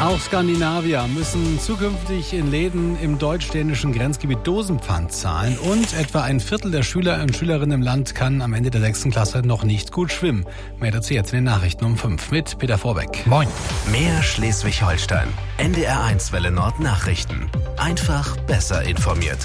Auch Skandinavier müssen zukünftig in Läden im deutsch-dänischen Grenzgebiet Dosenpfand zahlen. Und etwa ein Viertel der Schüler und Schülerinnen im Land kann am Ende der 6. Klasse noch nicht gut schwimmen. Mehr dazu jetzt in den Nachrichten um 5 mit Peter Vorbeck. Moin. Mehr Schleswig-Holstein. NDR1 Welle Nord Nachrichten. Einfach besser informiert.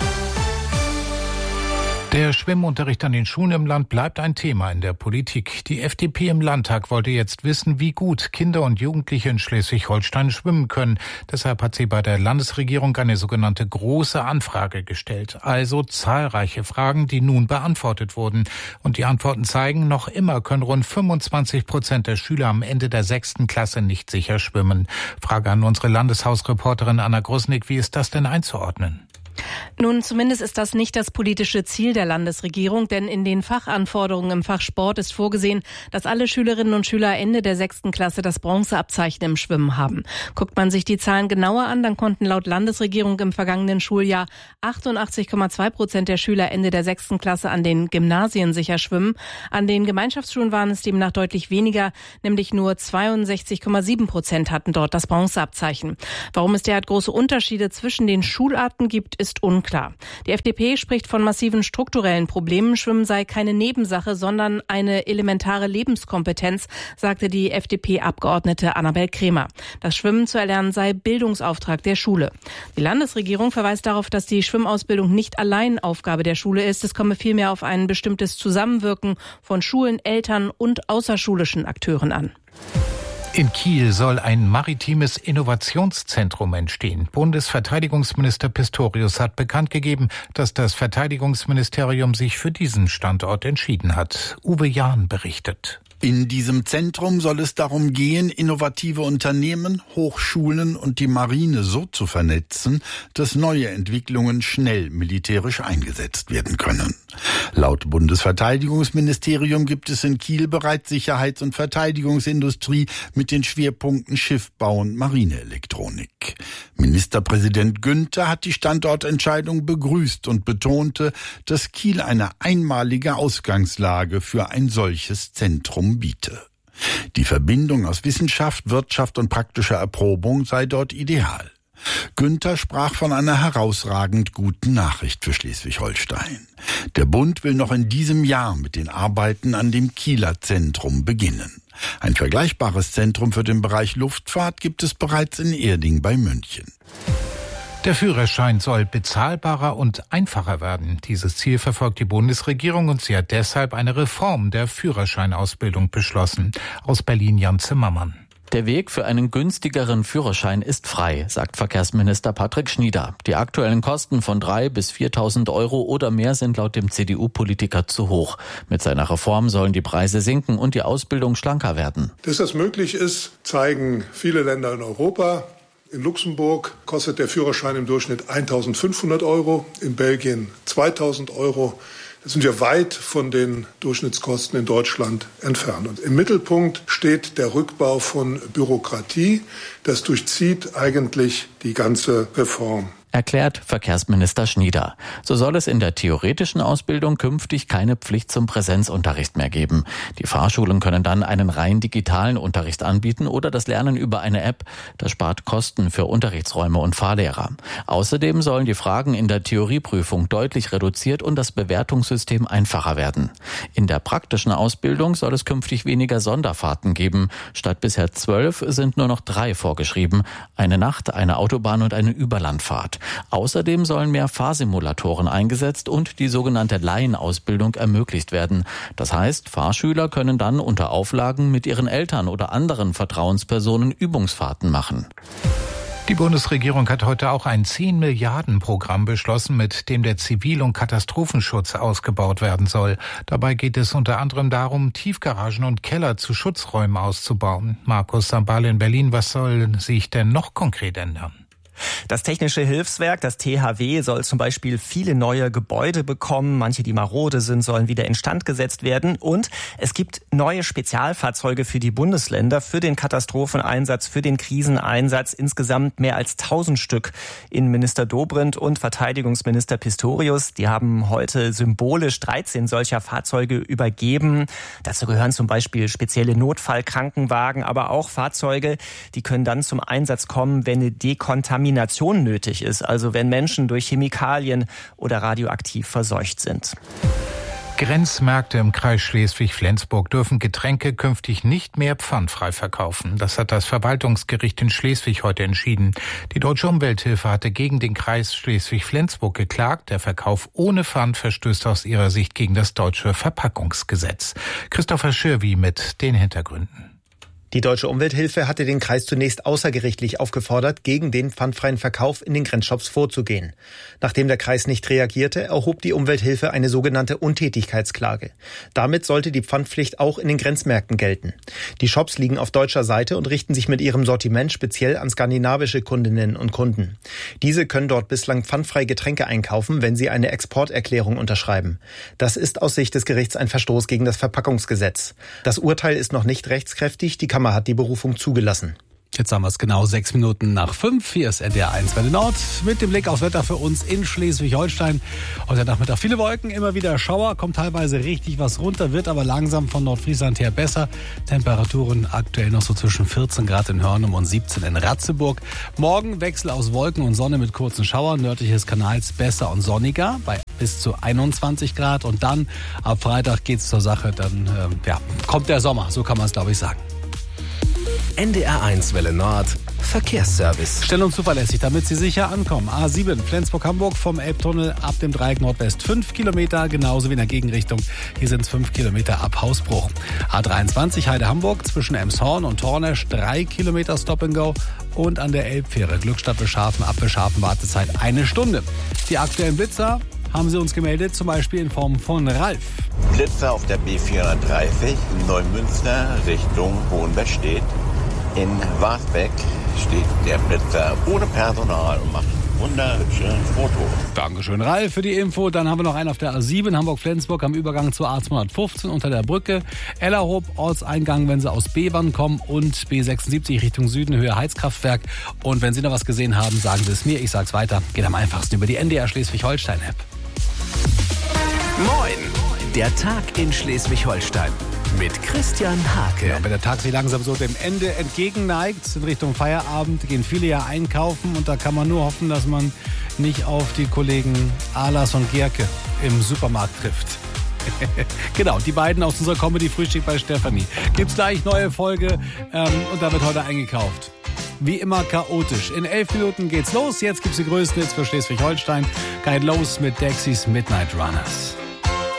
Der Schwimmunterricht an den Schulen im Land bleibt ein Thema in der Politik. Die FDP im Landtag wollte jetzt wissen, wie gut Kinder und Jugendliche in Schleswig-Holstein schwimmen können. Deshalb hat sie bei der Landesregierung eine sogenannte große Anfrage gestellt. Also zahlreiche Fragen, die nun beantwortet wurden. Und die Antworten zeigen, noch immer können rund 25% der Schüler am Ende der 6. Klasse nicht sicher schwimmen. Frage an unsere Landeshausreporterin Anna Grusnick, wie ist das denn einzuordnen? Nun, zumindest ist das nicht das politische Ziel der Landesregierung, denn in den Fachanforderungen im Fach Sport ist vorgesehen, dass alle Schülerinnen und Schüler Ende der 6. Klasse das Bronzeabzeichen im Schwimmen haben. Guckt man sich die Zahlen genauer an, dann konnten laut Landesregierung im vergangenen Schuljahr 88,2% der Schüler Ende der 6. Klasse an den Gymnasien sicher schwimmen. An den Gemeinschaftsschulen waren es demnach deutlich weniger, nämlich nur 62,7% hatten dort das Bronzeabzeichen. Warum es derart große Unterschiede zwischen den Schularten gibt, ist unklar. Die FDP spricht von massiven strukturellen Problemen. Schwimmen sei keine Nebensache, sondern eine elementare Lebenskompetenz, sagte die FDP-Abgeordnete Annabel Krämer. Das Schwimmen zu erlernen sei Bildungsauftrag der Schule. Die Landesregierung verweist darauf, dass die Schwimmausbildung nicht allein Aufgabe der Schule ist. Es komme vielmehr auf ein bestimmtes Zusammenwirken von Schulen, Eltern und außerschulischen Akteuren an. In Kiel soll ein maritimes Innovationszentrum entstehen. Bundesverteidigungsminister Pistorius hat bekannt gegeben, dass das Verteidigungsministerium sich für diesen Standort entschieden hat. Uwe Jahn berichtet. In diesem Zentrum soll es darum gehen, innovative Unternehmen, Hochschulen und die Marine so zu vernetzen, dass neue Entwicklungen schnell militärisch eingesetzt werden können. Laut Bundesverteidigungsministerium gibt es in Kiel bereits Sicherheits- und Verteidigungsindustrie mit den Schwerpunkten Schiffbau und Marineelektronik. Ministerpräsident Günther hat die Standortentscheidung begrüßt und betonte, dass Kiel eine einmalige Ausgangslage für ein solches Zentrum biete. Die Verbindung aus Wissenschaft, Wirtschaft und praktischer Erprobung sei dort ideal. Günther sprach von einer herausragend guten Nachricht für Schleswig-Holstein. Der Bund will noch in diesem Jahr mit den Arbeiten an dem Kieler Zentrum beginnen. Ein vergleichbares Zentrum für den Bereich Luftfahrt gibt es bereits in Erding bei München. Der Führerschein soll bezahlbarer und einfacher werden. Dieses Ziel verfolgt die Bundesregierung und sie hat deshalb eine Reform der Führerscheinausbildung beschlossen. Aus Berlin Jan Zimmermann. Der Weg für einen günstigeren Führerschein ist frei, sagt Verkehrsminister Patrick Schnieder. Die aktuellen Kosten von 3.000 bis 4.000 Euro oder mehr sind laut dem CDU-Politiker zu hoch. Mit seiner Reform sollen die Preise sinken und die Ausbildung schlanker werden. Dass das möglich ist, zeigen viele Länder in Europa. In Luxemburg kostet der Führerschein im Durchschnitt 1.500 Euro, in Belgien 2.000 Euro. Da sind wir weit von den Durchschnittskosten in Deutschland entfernt. Und im Mittelpunkt steht der Rückbau von Bürokratie. Das durchzieht eigentlich die ganze Reform. Erklärt Verkehrsminister Schnieder. So soll es in der theoretischen Ausbildung künftig keine Pflicht zum Präsenzunterricht mehr geben. Die Fahrschulen können dann einen rein digitalen Unterricht anbieten oder das Lernen über eine App. Das spart Kosten für Unterrichtsräume und Fahrlehrer. Außerdem sollen die Fragen in der Theorieprüfung deutlich reduziert und das Bewertungssystem einfacher werden. In der praktischen Ausbildung soll es künftig weniger Sonderfahrten geben. Statt bisher 12 sind nur noch 3 vorgeschrieben. Eine Nacht, eine Autobahn und eine Überlandfahrt. Außerdem sollen mehr Fahrsimulatoren eingesetzt und die sogenannte Laienausbildung ermöglicht werden. Das heißt, Fahrschüler können dann unter Auflagen mit ihren Eltern oder anderen Vertrauenspersonen Übungsfahrten machen. Die Bundesregierung hat heute auch ein 10-Milliarden-Programm beschlossen, mit dem der Zivil- und Katastrophenschutz ausgebaut werden soll. Dabei geht es unter anderem darum, Tiefgaragen und Keller zu Schutzräumen auszubauen. Markus Sambale in Berlin, was soll sich denn noch konkret ändern? Das Technische Hilfswerk, das THW, soll zum Beispiel viele neue Gebäude bekommen. Manche, die marode sind, sollen wieder instand gesetzt werden. Und es gibt neue Spezialfahrzeuge für die Bundesländer, für den Katastropheneinsatz, für den Kriseneinsatz. Insgesamt mehr als 1000 Stück. Innenminister Dobrindt und Verteidigungsminister Pistorius, die haben heute symbolisch 13 solcher Fahrzeuge übergeben. Dazu gehören zum Beispiel spezielle Notfallkrankenwagen, aber auch Fahrzeuge, die können dann zum Einsatz kommen, wenn eine Dekontamination nötig ist, also wenn Menschen durch Chemikalien oder radioaktiv verseucht sind. Grenzmärkte im Kreis Schleswig-Flensburg dürfen Getränke künftig nicht mehr pfandfrei verkaufen. Das hat das Verwaltungsgericht in Schleswig heute entschieden. Die Deutsche Umwelthilfe hatte gegen den Kreis Schleswig-Flensburg geklagt. Der Verkauf ohne Pfand verstößt aus ihrer Sicht gegen das deutsche Verpackungsgesetz. Christopher Schirwi mit den Hintergründen. Die Deutsche Umwelthilfe hatte den Kreis zunächst außergerichtlich aufgefordert, gegen den pfandfreien Verkauf in den Grenzshops vorzugehen. Nachdem der Kreis nicht reagierte, erhob die Umwelthilfe eine sogenannte Untätigkeitsklage. Damit sollte die Pfandpflicht auch in den Grenzmärkten gelten. Die Shops liegen auf deutscher Seite und richten sich mit ihrem Sortiment speziell an skandinavische Kundinnen und Kunden. Diese können dort bislang pfandfrei Getränke einkaufen, wenn sie eine Exporterklärung unterschreiben. Das ist aus Sicht des Gerichts ein Verstoß gegen das Verpackungsgesetz. Das Urteil ist noch nicht rechtskräftig. Die Kammer hat die Berufung zugelassen. Jetzt haben wir es genau 6 Minuten nach 5. Hier ist NDR 1 Welle Nord mit dem Blick aufs Wetter für uns in Schleswig-Holstein. Heute Nachmittag viele Wolken, immer wieder Schauer, kommt teilweise richtig was runter, wird aber langsam von Nordfriesland her besser. Temperaturen aktuell noch so zwischen 14 Grad in Hörnum und 17 in Ratzeburg. Morgen Wechsel aus Wolken und Sonne mit kurzen Schauern, nördlich des Kanals besser und sonniger bei bis zu 21 Grad. Und dann ab Freitag geht's zur Sache, dann kommt der Sommer, so kann man es glaube ich sagen. NDR 1 Welle Nord Verkehrsservice. Schnell und zuverlässig, damit Sie sicher ankommen. A7 Flensburg-Hamburg vom Elbtunnel ab dem Dreieck Nordwest 5 Kilometer, genauso wie in der Gegenrichtung. Hier sind es 5 Kilometer ab Hausbruch. A23 Heide-Hamburg zwischen Emshorn und Tornesch 3 Kilometer Stop and Go. Und an der Elbfähre Glückstadt-Bescharfen ab Bescharfen Wartezeit 1 Stunde. Die aktuellen Blitzer haben Sie uns gemeldet, zum Beispiel in Form von Ralf. Blitzer auf der B430 in Neumünster Richtung Hohenwestedt. In Warsbeck steht der Blitzer ohne Personal und macht wunderhübsche Fotos. Dankeschön, Ralf, für die Info. Dann haben wir noch einen auf der A7 Hamburg-Flensburg am Übergang zur A215 unter der Brücke. Ellerhoop, Ortseingang, wenn Sie aus Bevern kommen, und B76 Richtung Süden, Höhe Heizkraftwerk. Und wenn Sie noch was gesehen haben, sagen Sie es mir. Ich sag's weiter. Geht am einfachsten über die NDR Schleswig-Holstein-App. Moin, der Tag in Schleswig-Holstein. Mit Christian Hake. Ja, wenn der Tag sich langsam so dem Ende entgegenneigt, in Richtung Feierabend, gehen viele ja einkaufen. Und da kann man nur hoffen, dass man nicht auf die Kollegen Alas und Gerke im Supermarkt trifft. Genau, die beiden aus unserer Comedy-Frühstück bei Stefanie. Gibt's gleich neue Folge und da wird heute eingekauft. Wie immer chaotisch. In 11 Minuten geht's los. Jetzt gibt's die größten Hits für Schleswig-Holstein. Geht los mit Dexys Midnight Runners.